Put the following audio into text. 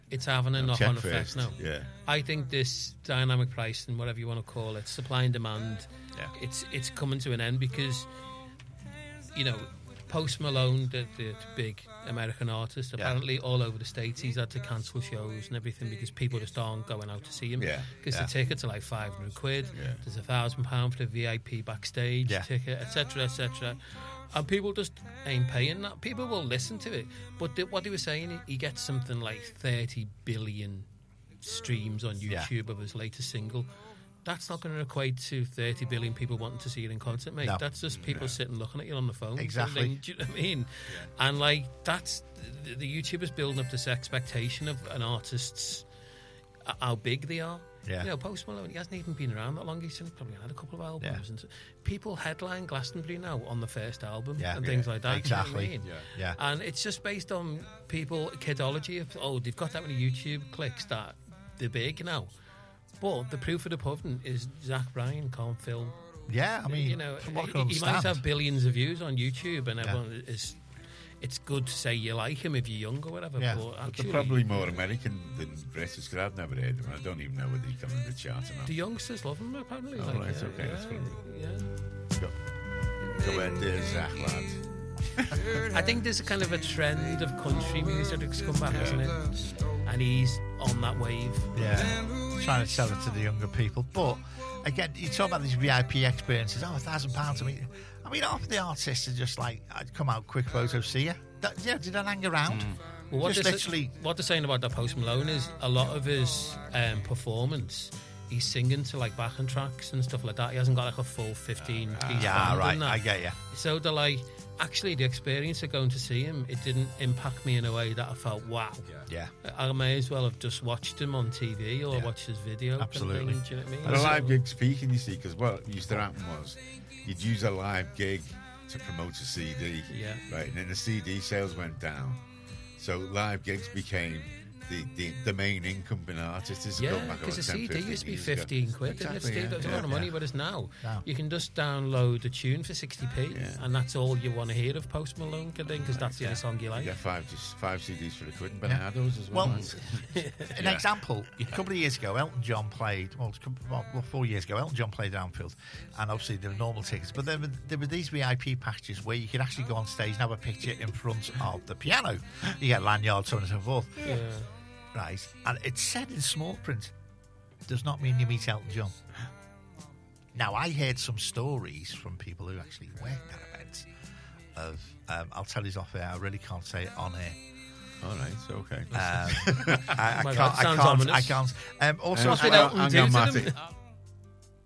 it's having a knock-on effect now. Yeah. I think this dynamic pricing, whatever you want to call it, supply and demand, it's coming to an end because, you know, Post Malone, the big American artist, apparently all over the States, he's had to cancel shows and everything because people just aren't going out to see him. Because the tickets are like £500. There's £1,000 for the VIP backstage ticket, etc., etc. And people just ain't paying that. People will listen to it. But what he was saying, he gets something like 30 billion streams on YouTube of his latest single. That's not going to equate to 30 billion people wanting to see it in concert, mate. No. That's just people sitting looking at you on the phone. Exactly. Do you know what I mean? And, like, that's... The YouTubers building up this expectation of an artist's... how big they are. Yeah. You know, Post Malone, he hasn't even been around that long. He's probably had a couple of albums. Yeah. And people headline Glastonbury now on the first album and things like that. Exactly. You know what I mean? And it's just based on people, kidology of, they've got that many YouTube clicks that they're big now. But the proof of the pudding is Zach Bryan can't film. Yeah, I mean, you know, he might have billions of views on YouTube, and everyone is. It's good to say you like him if you're young or whatever. Yeah. But actually, they're probably more American than British, because I've never heard of him. I don't even know whether he comes in the chart or not. The youngsters love him, apparently. Oh, like, right, okay. Go ahead, dear Zach, lad. I think there's a kind of a trend of country music that's come back, hasn't it? And he's on that wave. Yeah, trying to sell it to the younger people. But again, you talk about these VIP experiences. £1,000. I mean, half the artists are just like, I'd come out, quick photo, see ya. Did I hang around? Well, what they're saying about that Post Malone is a lot of his performance, he's singing to like backing tracks and stuff like that. He hasn't got like a full 15 piece band right, in that. I get you. So they're like, actually the experience of going to see him, it didn't impact me in a way that I felt, wow. Yeah. I may as well have just watched him on TV or watched his video. Absolutely. Do you know what I mean? And a live gig speaking, you see, because what used to happen was you'd use a live gig to promote a CD, right? And then the CD sales went down, so live gigs became the main income in artists. Because the CD used to be 15 quid. Exactly, it was a lot of money, but it's now you can just download a tune for 60p, and that's all you want to hear of Post Malone, because that's the only song you like. You get five CDs for the quid and Benados as well. An example, a couple of years ago, Elton John played, 4 years ago, Elton John played at Anfield, and obviously there were normal tickets, but there were these VIP packages where you could actually go on stage and have a picture in front of the piano. You get lanyard, so on and so forth. Yeah. Right, and it said in small print, does not mean you meet Elton John. Now, I heard some stories from people who actually worked at events of, I'll tell you off air, I really can't say it on air. All right, so okay. I can't. Also, Elton